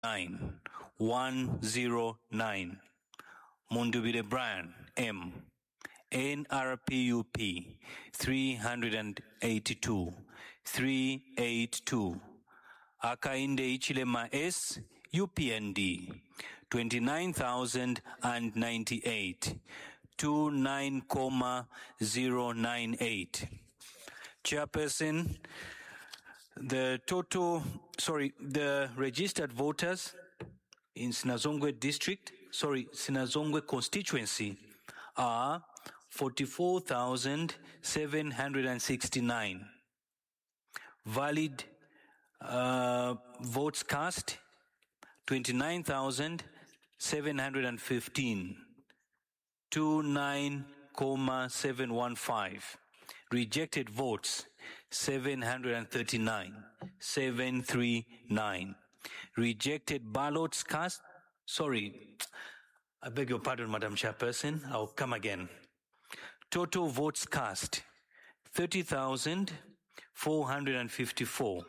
109. Mundubile Brian M. NRPUP 382 382. Akainde Ichilema S. UPND 29,098 29,098. Chairperson, the registered voters in Sinazongwe Sinazongwe constituency are 44,769. Valid votes cast 29,715. 29,715. Rejected votes 739. 739. Rejected ballots cast. I beg your pardon, Madam Chairperson. I'll come again. Total votes cast 30,454.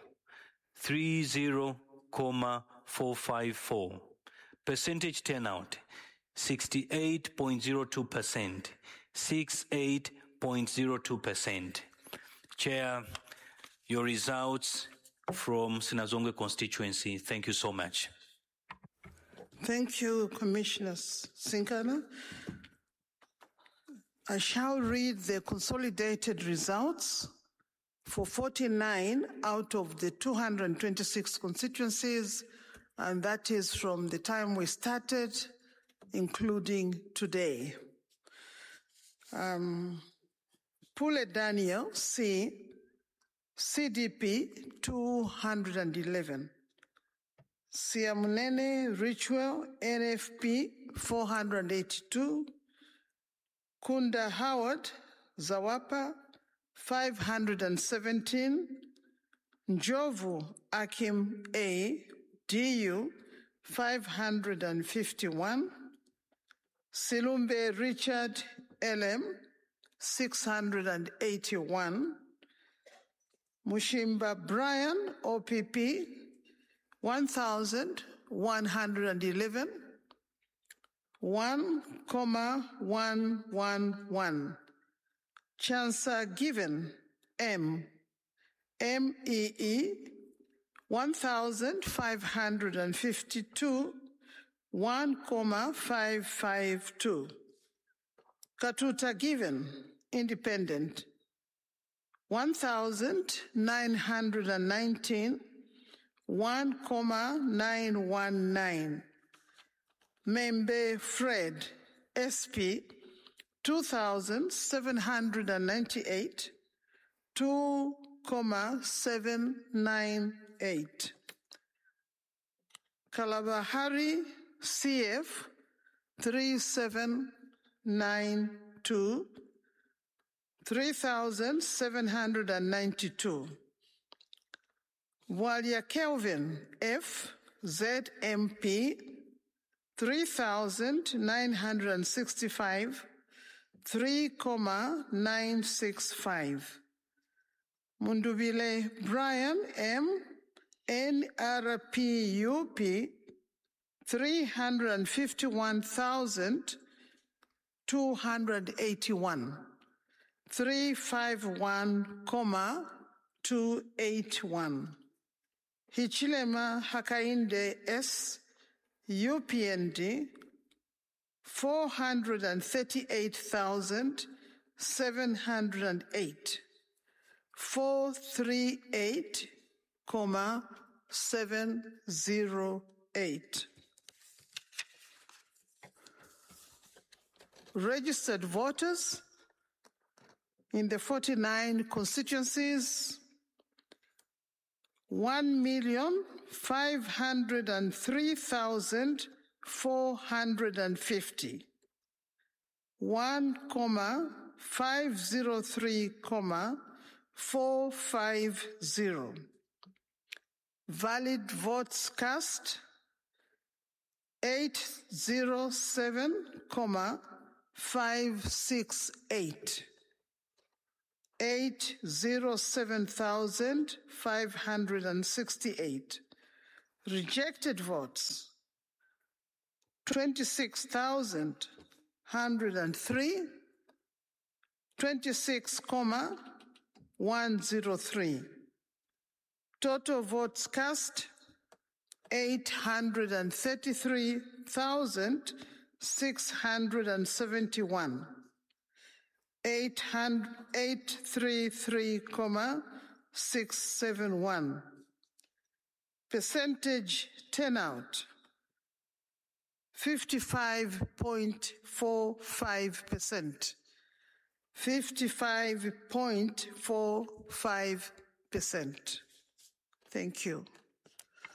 30,454. Percentage turnout 68.02%. 68.02%. Chair, your results from Sinazongwe constituency. Thank you so much. Thank you, Commissioner Sinkana. I shall read the consolidated results for 49 out of the 226 constituencies, and that is from the time we started, including today. Pule Daniel, C, CDP 211. Siamunene Richwell, NFP 482. Kunda Howard, Zawapa 517. Njovu Akim A, DU 551. Silumbe Richard LM 681. Mushimba Brian OPP 1,111. 1,111. Chancer Given M, MEE 1,552. 1,552. Katuta Given Independent 1,919. 1,919. Membe Fred SP 2,798. 2,798. Kalabahari CF 3792. 3,792. Walia Kelvin F ZMP 3,965. 3,965. Mundubile Brian M NRPUP 351,281. 351,281. Hichilema Hakainde S UPND 438,708. 438,708. Registered voters in the 49 constituencies 1,503,450. 1,503,450. Valid votes cast 807,568. 807,568. Rejected votes, 26,103, 26,103. Total votes cast, 833,671. 833,671. Percentage turnout, 55.45%. 55.45%. Thank you.